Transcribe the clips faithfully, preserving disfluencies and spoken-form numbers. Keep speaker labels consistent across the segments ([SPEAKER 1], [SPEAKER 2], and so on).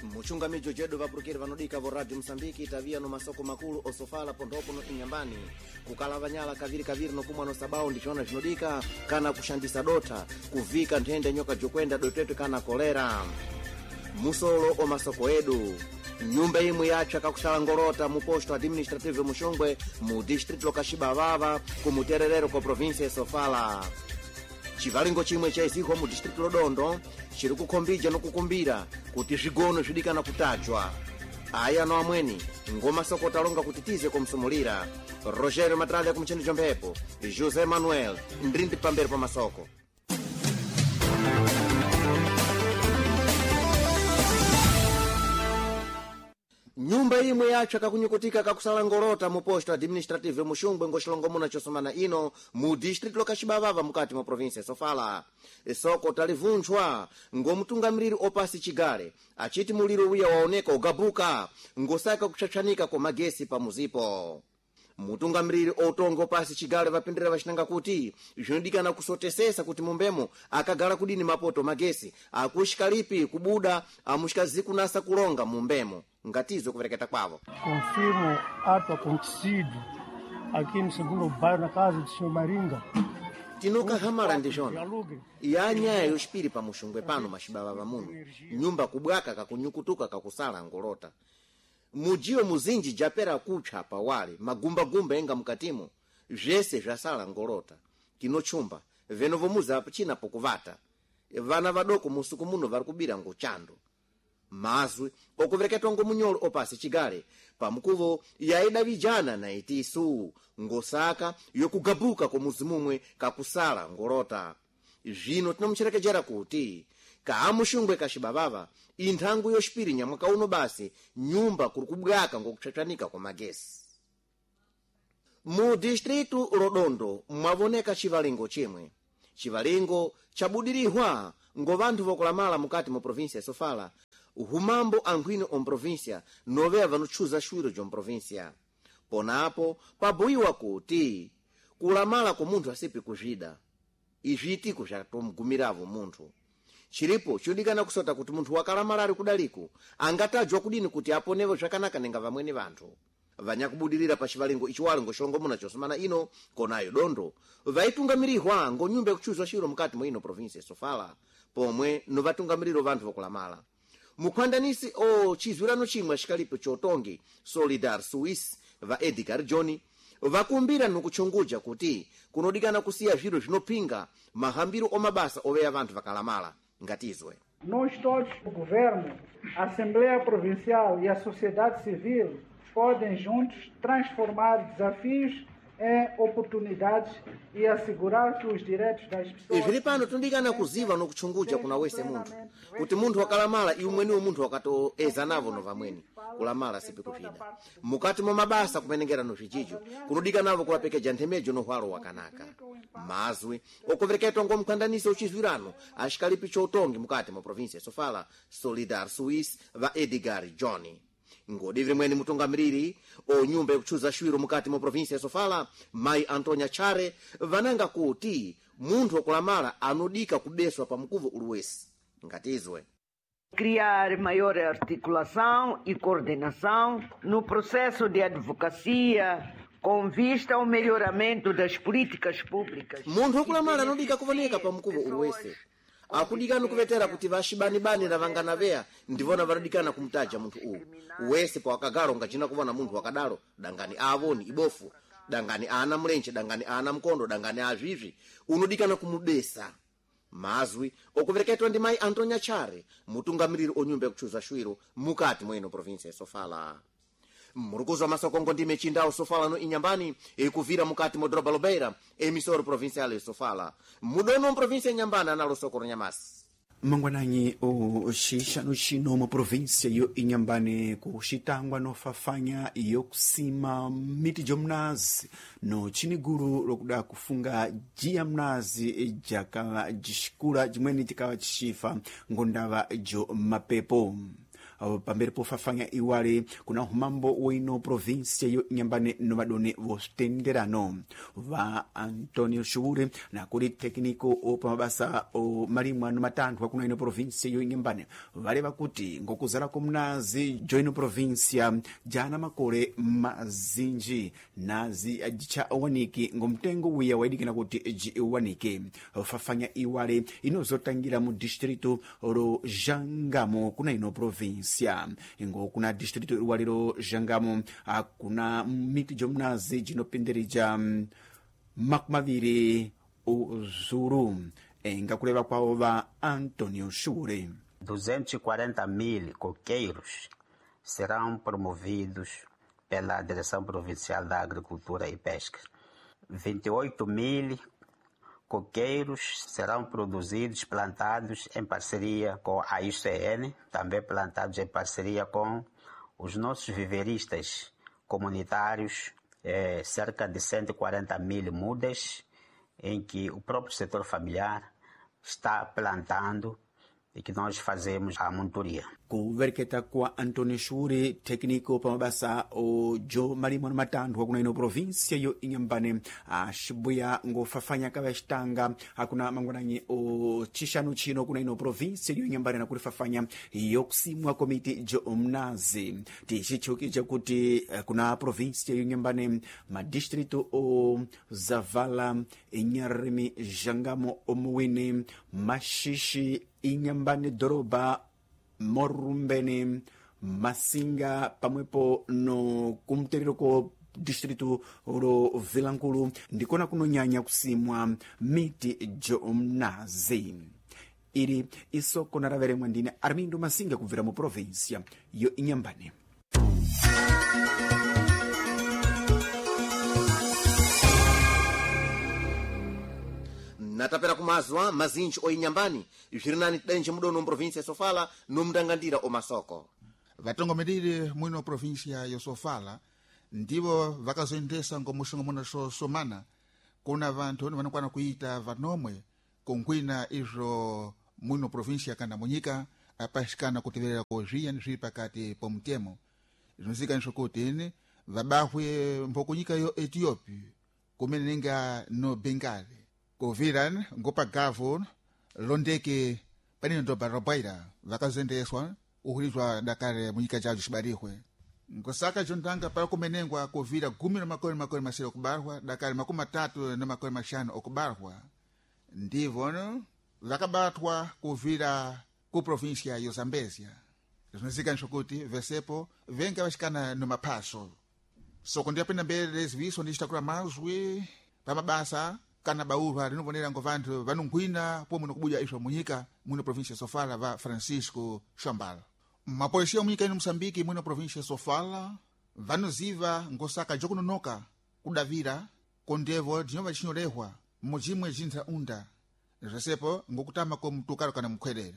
[SPEAKER 1] muchungamidzo chedu vapurukiri vanodika vo radio Msambiki tavia no masoko makulu osofala pondopo no inyambani kukala vanyala kaviri kaviri nokumwa sabao ndichona vinodika kana kushandisa dota kuvika nthende nyoka jokwenda dotetu kana kolera musolo o masoko edu nyumba imwe yacha kakusala ngorota mu posto administrative mushongwe mu district lokashibavava kumutererero ko province ya Sofala. Chivalingo chimwe cha iziko mu district Lodondo chiri kukhombija nokukumbira kuti zvigono zvidikana kutajwa. Aya no amweni ngoma soko talonga kutitize kumsumulira. Roger Matralha kumcheni jombepo, José Manuel ndrindi pambere pa masoko. Nyumba imwe yacha kakunyukutika kakusala ngorota mu posto administrative mushungwe ngoshilongo muna chosomana ino mu district lokashibavava mukati mu province Sofala. Soko talivunchwa ngomutungamiriri opasi chigale achiti muliro wiya waoneka ugabuka ngosaka kuchachanika kwa magesi pa muzipo. Mutungamiriri otongo pasi chigale vapindira vachinanga kuti zvinodikana kusotesesa kuti mumbemo akagala kudini mapoto magesi akushikalipi kubuda amushikaziku nasa kulonga mumbemo ngatizo kuvereketa kwavo.
[SPEAKER 2] Confirmo ato acontecido aqui no segundo bairro na casa do senhor Maringa.
[SPEAKER 1] Tinoka hamala ndijona yanya yoshpiri pa mushungwe pano mashibaba vamuno nyumba kubwaka kakunyukutuka kakusala ngorota mujio muzinji japera kucha pa wale magumba gumba enga mukatimo jese jasala ngorota tinochumba venovomuza china pokuvata vana vadoko musuku muno vari kubira ngochando mazwi okuvereketwa ngomunyolo opasi chigale pamukuvo yaida vijana na itisu ngosaka yokugabuka kwa muzimumwe kakusala ngorota. Zvino tinomucherekejera kuti kaamushungwe kashibavava inthangu yoshpiri nyamwaka uno basi nyumba kuri kubwaka ngokuchachanika kwa magesi. Mu distritu Lodondo mwavoneka chivalingo chimwe. Chivalingo chabudirihwa ngo vantu vokulamala mukati mu province ya Sofala humambo ankhwino om provincia novea vanuchuza shwiro jom provincia. Ponapo pabuiwa kuti kulamala kwa munthu asipi kuzhida izvitiko zvatomgumiravo munthu. Chiripo chodikana kusota kuti munthu wakalamala ari kudaliku angatajwa kudini kuti aponevo zvakanaka nenga vamweni vanthu. Vanyakubudirira pa chivalingo ichiwali ngoshongo muna chosomana ino konayo dondo vaitungamirirwa ngo nyumba kuchuzwa shiro mukati mwa ino province ya Sofala pomwe no vatungamiriro vanthu vokulamala. Mukhwandanisi o chizwirano chimwe chikalipo chotongi Solidar Swiss va Edgar Johnny vakumbira nokuchunguja kuti kunodikana kusiya zviro zvinopinga mahambiro omabasa oveya vanthu vakalamala ngatizwe.
[SPEAKER 3] Nós todos, o governo, a Assembleia Provincial e a sociedade civil podem juntos transformar desafios em oportunidades e assegurar que os direitos das pessoas.
[SPEAKER 1] Zvili pano tundikana kuziva nokuchunguja kuna wese munthu kuti munthu wakalamala iwe mweniwo munthu wakatoeza navo no vamweni kulamala sipi kuvida mukati mwa mabasa kumenengera no zvichicho kunodika navo kulapekeja nthemejo no hwalo wakanaka. Mazwi okuvereketwa ngomkhwandanisi uchizwirano ashikalipi chotongi mukati mwa province ya Sofala Solidar Swiss va Edgar Johnny. Ngodivire mweni mutungamiriri o nyumba yokuchuza shwiro mukati mwa province ya Sofala Mai Antonia Chare vananga kuti munthu wokulamala anodika kubeswa pa mkuvo uluwesi ngatizwe.
[SPEAKER 4] Criar maior articulação e coordenação no processo de advocacia com vista ao melhoramento das políticas públicas.
[SPEAKER 1] Munthu wokulamala anodika kuvaneka pa mkuvo uluwesi akudikana kuvetera kuti vashibanibani na vangana veya ndivona vanodikana kumutaja munthu uwu uwese pa wakagalo ngachina kuvona munthu wakadalo dangani avoni ibofu dangani ana mlenche dangani ana mkondo dangani azvizvi unodikana kumubesa. Mazwi okuvereketwa ndi Mai Antonia Chare mutungamiriri onyumba yokuchuza shwiro mukati mwino province ya Sofala. Murukuzwa masokongo ndime chindao Sofala no inyambani ekuvira mukati modroba Lobeira emisoro provincial ya Sofala mudono province ya Nyambana nalo sokoro Nyamasi.
[SPEAKER 5] Mangwananyi o xixano xino mu província yo Inhambane ku xitangwa no fafanya yokusima miti jomnazi no chiniguru lokuda kufunga jia mnazi jaka jishikula jimweni jikawa chishifa ngondava jo mapepo. pambere pofafanya iwale kuna humambo wino provinsia yo inyambane no madone vostenderano va Antonio Shure na kuli tekniko opa mabasa o malimwa no matanthu kuna ino provinsia yo inyambane vale vakuti ngokuzala komnazi joino provinsia jana makole mazinji nazi ajicha waniki ngomtengo wiya waidikina kuti ji waniki fafanya iwale inozotangira mu distrito ro Jangamo kuna ino provinsia ngo kuna distrito iwale ro Jangamo kuna miti jomnazi jinopenderija makumaviri uzuru engakuleva kwao va Antonio Shure.
[SPEAKER 6] duzentos e quarenta mil coqueiros serão promovidos pela Direção Provincial da Agricultura e Pesca. vinte e oito mil coqueiros serão produzidos, plantados em parceria com a I C N, também plantados em parceria com os nossos viveristas comunitários, eh, cerca de cento e quarenta mil mudas, em que o próprio setor familiar está plantando e que nós fazemos a monitoria.
[SPEAKER 5] Kuverketa kwa Antonio Shure tekniko pa mabasa o jo malimwa matanthu kuna ino provinsia yo inyambane ashibuya ngofafanya kavashtanga hakuna mangwananyi o chishanu chino kuna ino provinsia yo inyambane na kulifafanya yokusimwa komiti jo mnazi tichichuki chakuti kuna provinsia yo inyambane madistrito o Zavala, Inyarimi, Jangamo, Omuwini, Mashishi, Inyambane Doroba, Morumbeni, Masinga pamwepo no kumterero ko distrito ro Vilankulu ndikona kuno nyanya kusimwa miti jo mnazi iri isoko naravere mwandine Armindo Masinga kuvira mu provinsia yo Inyambane.
[SPEAKER 1] natapera kumazwa mazinji oinyambani zvirinani tidenje mudono provinsia Sofala no mndangandira omasoko
[SPEAKER 7] vatongomereri mwino provinsia ya Sofala ndivo vakazoendesa ngomushongo muna somana kuna vantu vanokwana kuita vanomwe konkwina izvo mwino provinsia kana munyika apashikana kutiverera kozviya ndizviri pakati pomutemo zvinozika kuti vabahwe mbokunyika yo Ethiopia kumene ninga no Bengali koviran ngopa gavo londeke panino ndo barabaira vakazendeswa uhurizwa dakare munyika jajo shibarihwe ngosaka jondanga para kumenengwa kovira gumi na makore makore masira okubarwa dakare makumi matatu na makore mashano okubarwa ndivo no vakabatwa kuvira ku provinsia yo Zambezia zvinozika kuti vesepo venga vashikana no mapaso soko ndiyapenda mbele ziviso ndichitakura mazwi pamabasa kana baurwa rinovonera ngo vantu vanongwina po muno kubuja izvo munyika muno provinsia Sofala va Francisco Shambala mapolisia munyika ino Mosambiki muno provinsia Sofala vanoziva ngosaka jokunonoka kudavira kondevo dzinova chinyorehwa mujimwe jintha unda zvesepo ngokutama ko mtukaro kana mkhwerere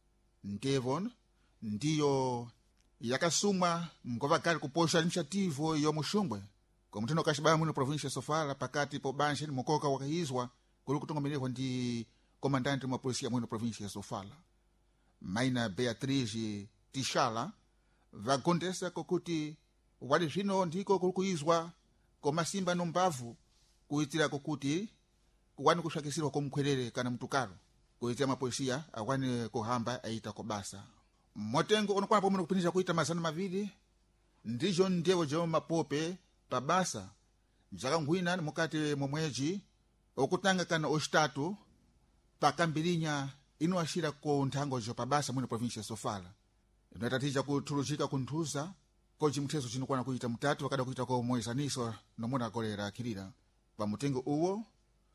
[SPEAKER 7] ndevon ndiyo yakasumwa ngova kali kuposha initiativo yo mushungwe komutendo kashibaya muno provinsia Sofala pakati po banje ni mokoka wakaizwa kuli kutongomerehwa ndi komandante mwa polisia muno provinsia Sofala Maina Beatriz Tishala vagondesa kokuti wali zvino ndiko kuli kuizwa komasimba no mbavu kuitira kokuti kuwani kushakisirwa komkhwerere kana mtukaro kuitira mapolisia awane kuhamba aita kobasa motengo onokwana pomwe kupinja kuita mazana maviri ndijo ndevo jo mapope pabasa jakangwina mukati momweji okutanga kana ostatu pakambirinya inoashira ko nthango jo pabasa muno provinsia Sofala inotatija kutulujika kunthuza ko chimthezo chinokwana kuita mutatu wakada kuita ko moizaniso nomona kolera kirira pamutengo uwo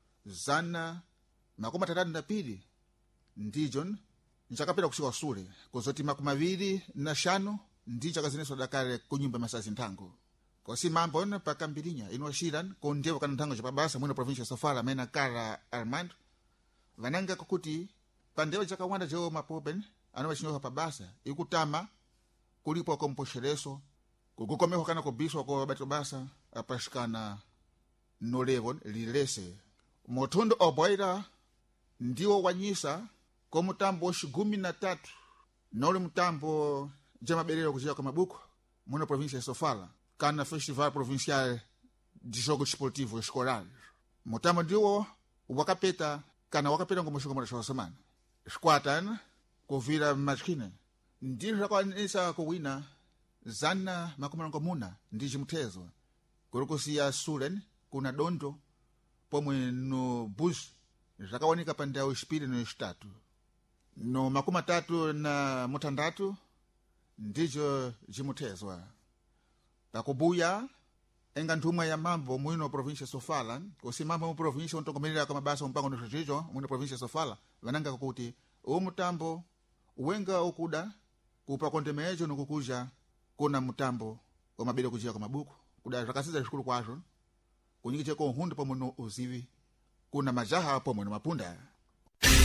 [SPEAKER 7] zana makumi atatu na pili ndijon nchakapita kusika usule kozoti makumi maviri na shano ndi chakazineso dakale kunyumba masazi nthango kosi mambo na pakambirinya inoashiran kondevo kana nthango chapabasa muno provinsia Sofala mena Kara Armando vananga kokuti pandevo chakawanda jo mapopen ano vachinyoha pabasa ikutama kulipo komposhereso kukukomeho kana kubiswa ko batobasa apashikana no level lilese motondo oboira ndiwo wanyisa ko mutambo shigumi na tatu nole mutambo ja maberero kuchira kwa mabuku muno província ya Sofala kana Festival Provincial de Jogos Desportivos Escolares. Mutambo ndiwo wakapeta kana wakapeta ngomushonga mwana shwa semana. Squatan kuvira machine. Ndiro zakwanisa kuwina zana makumi komuna ndi chimtezo. Kurukusiya Sulen kuna dondo pomwe no bus zakawanika pa ndau chipiri no chitatu. No makumi atatu na mutandatu ndicho chimutezwa. Pakubuya enga nthumwa ya mambo mwino província Sofala, kusi mambo mu província untongomelera kwa mabasa umpango no chicho mwino província Sofala, vananga kuti o mutambo uwenga ukuda kupa kondemejo nokukuja kuna mutambo wa mabere kuchira kwa mabuku kuda zakasiza zikulu kwazo kunyikiche ko hundu pomwe no uzivi kuna majaha pomwe no mapunda.